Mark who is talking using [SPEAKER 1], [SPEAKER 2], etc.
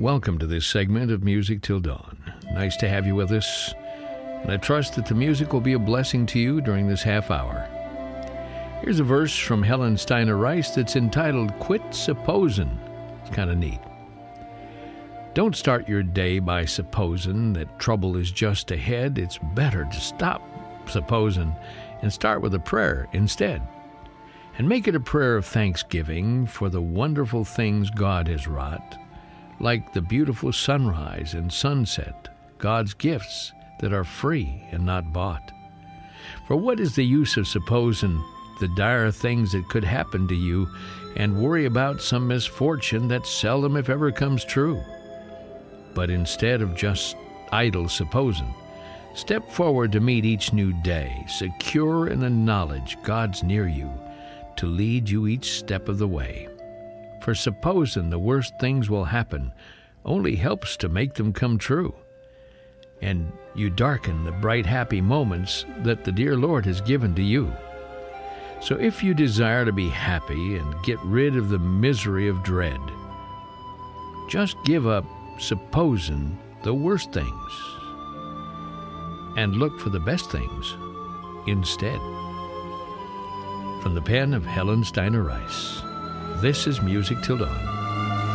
[SPEAKER 1] Welcome to this segment of Music Till Dawn. Nice to have you with us, and I trust that the music will be a blessing to you during this half hour. Here's a verse from Helen Steiner Rice that's entitled, Quit Supposin'. It's kind of neat. Don't start your day by supposing that trouble is just ahead. It's better to stop supposing and start with a prayer instead. And make it a prayer of thanksgiving for the wonderful things God has wrought, like the beautiful sunrise and sunset, God's gifts that are free and not bought. For what is the use of supposing the dire things that could happen to you and worry about some misfortune that seldom if ever comes true? But instead of just idle supposing, step forward to meet each new day, secure in the knowledge God's near you to lead you each step of the way. For supposing the worst things will happen only helps to make them come true. And you darken the bright, happy moments that the dear Lord has given to you. So if you desire to be happy and get rid of the misery of dread, just give up supposing the worst things and look for the best things instead. From the pen of Helen Steiner Rice, this is Music Till Dawn.